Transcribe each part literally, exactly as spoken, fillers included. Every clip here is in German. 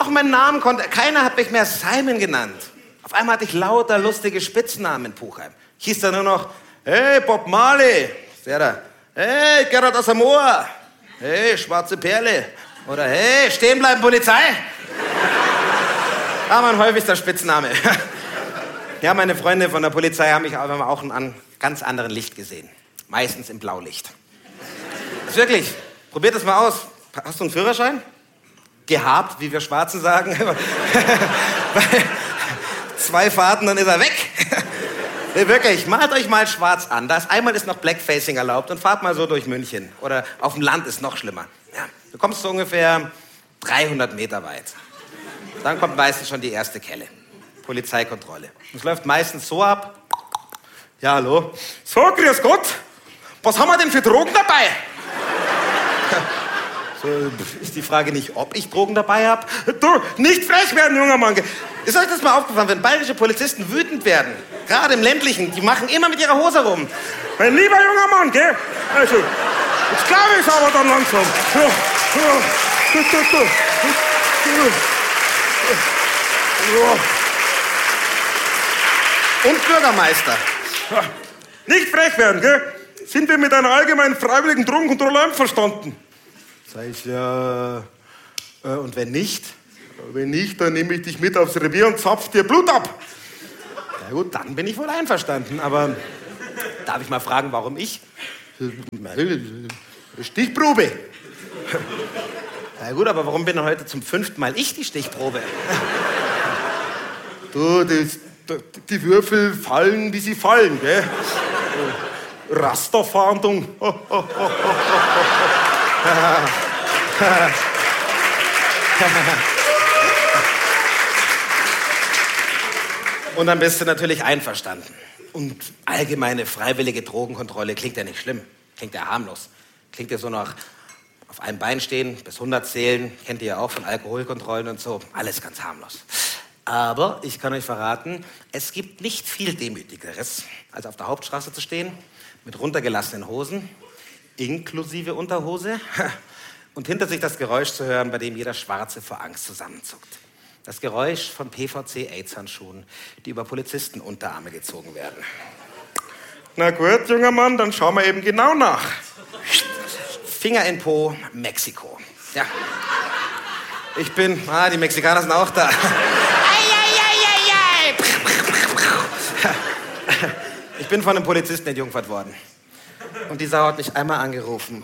auch meinen Namen konnte. Keiner hat mich mehr Simon genannt. Auf einmal hatte ich lauter lustige Spitznamen in Puchheim. Ich hieß dann nur noch, hey, Bob Marley. Der da. Hey, Gerhard Asamoah. Hey, schwarze Perle. Oder hey, stehen bleiben, Polizei. War mein häufigster Spitzname. Ja, meine Freunde von der Polizei haben mich aber auch in einem ganz anderen Licht gesehen. Meistens im Blaulicht. Das ist wirklich, probiert das mal aus. Hast du einen Führerschein? Gehabt, wie wir Schwarzen sagen. Zwei Fahrten, dann ist er weg. Nee, wirklich, malt euch mal schwarz an. Das einmal ist noch Blackfacing erlaubt und fahrt mal so durch München. Oder auf dem Land ist noch schlimmer. Ja, du kommst so ungefähr dreihundert Meter weit. Dann kommt meistens schon die erste Kelle. Polizeikontrolle. Es läuft meistens so ab. Ja, hallo. So, grüß Gott. Was haben wir denn für Drogen dabei? So ist die Frage nicht, ob ich Drogen dabei habe. Du, nicht frech werden, junger Mann. Ist euch das mal aufgefallen, wenn bayerische Polizisten wütend werden? Gerade im Ländlichen, die machen immer mit ihrer Hose rum. Mein lieber junger Mann, gell? Also, jetzt glaube ich aber dann langsam. Ja, ja, ja. Und Bürgermeister. Ja. Nicht frech werden, gell? Sind wir mit einer allgemeinen freiwilligen Drogenkontrolle einverstanden? Sag ich, ja, äh, und wenn nicht? Wenn nicht, dann nehme ich dich mit aufs Revier und zapf dir Blut ab. Na gut, dann bin ich wohl einverstanden, aber darf ich mal fragen, warum ich? Stichprobe. Na gut, aber warum bin denn heute zum fünften Mal ich die Stichprobe? Du, das, die Würfel fallen, wie sie fallen, gell? Rasterfahndung. Und dann bist du natürlich einverstanden. Und allgemeine freiwillige Drogenkontrolle klingt ja nicht schlimm. Klingt ja harmlos. Klingt ja so nach auf einem Bein stehen, bis hundert zählen. Kennt ihr ja auch von Alkoholkontrollen und so. Alles ganz harmlos. Aber ich kann euch verraten, es gibt nicht viel Demütigeres, als auf der Hauptstraße zu stehen, mit runtergelassenen Hosen, inklusive Unterhose, und hinter sich das Geräusch zu hören, bei dem jeder Schwarze vor Angst zusammenzuckt. Das Geräusch von P V C-Aids-Handschuhen, die über Polizistenunterarme gezogen werden. Na gut, junger Mann, dann schauen wir eben genau nach. Finger in Po, Mexiko. Ja. Ich bin, ah, die Mexikaner sind auch da. Ich bin von einem Polizisten entjungfert worden. Und die Sau hat mich einmal angerufen.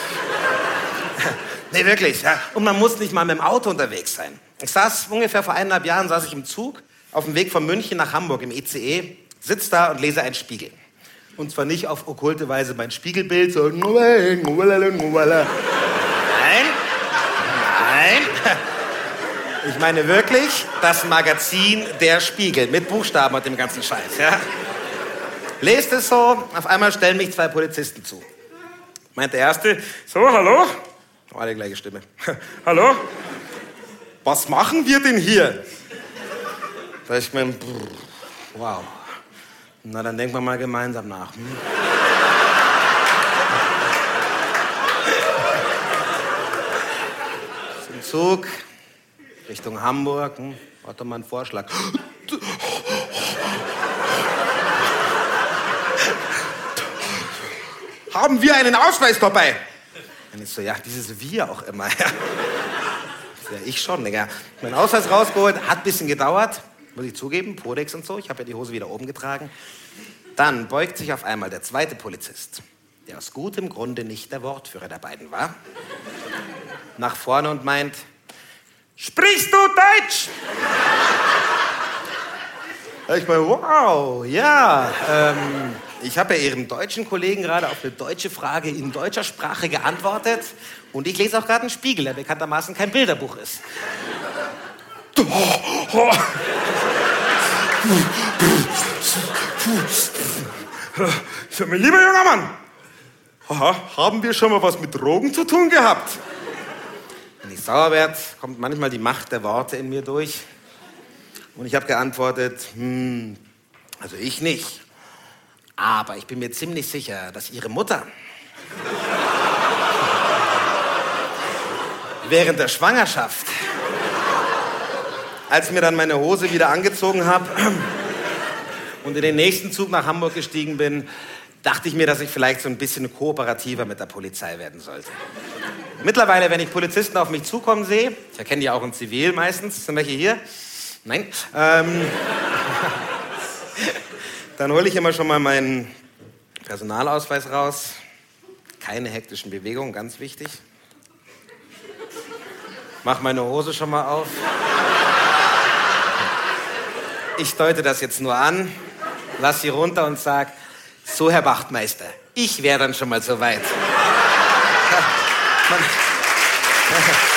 Nee, wirklich. Ja. Und man muss nicht mal mit dem Auto unterwegs sein. Ich saß ungefähr vor eineinhalb Jahren saß ich im Zug auf dem Weg von München nach Hamburg im E C E, sitz da und lese einen Spiegel. Und zwar nicht auf okkulte Weise mein Spiegelbild, so nein, nein. Nein. Ich meine wirklich das Magazin Der Spiegel mit Buchstaben und dem ganzen Scheiß. Ja? Lest es so, auf einmal stellen mich zwei Polizisten zu. Meint der Erste, so, hallo? War die gleiche Stimme. Hallo? Was machen wir denn hier? Da ich mein, wow. Na, dann denken wir mal gemeinsam nach. Hm? Zum Zug, Richtung Hamburg. Hm? Warte mal einen Vorschlag. Haben wir einen Ausweis dabei? Und ich so, ja, dieses Wir auch immer. Ja, ja ich schon, Digga. Meinen Ausweis rausgeholt, hat ein bisschen gedauert. Muss ich zugeben, Podex und so. Ich habe ja die Hose wieder oben getragen. Dann beugt sich auf einmal der zweite Polizist, der aus gutem Grunde nicht der Wortführer der beiden war, nach vorne und meint, sprichst du Deutsch? Ich meine, wow, ja. Ähm, ich habe ja Ihrem deutschen Kollegen gerade auf eine deutsche Frage in deutscher Sprache geantwortet. Und ich lese auch gerade einen Spiegel, der bekanntermaßen kein Bilderbuch ist. Mein lieber junger Mann, aha, haben wir schon mal was mit Drogen zu tun gehabt? Wenn ich sauer werde, kommt manchmal die Macht der Worte in mir durch. Und ich habe geantwortet, hm, also ich nicht. Aber ich bin mir ziemlich sicher, dass Ihre Mutter während der Schwangerschaft als mir dann meine Hose wieder angezogen habe und in den nächsten Zug nach Hamburg gestiegen bin, dachte ich mir, dass ich vielleicht so ein bisschen kooperativer mit der Polizei werden sollte. Mittlerweile, wenn ich Polizisten auf mich zukommen sehe, ich erkenne die auch in Zivil meistens, sind welche hier? Nein. Ähm, dann hole ich immer schon mal meinen Personalausweis raus. Keine hektischen Bewegungen, ganz wichtig. Mach meine Hose schon mal auf. Ich deute das jetzt nur an, lass sie runter und sag: So, Herr Wachtmeister, ich wäre dann schon mal so weit. Man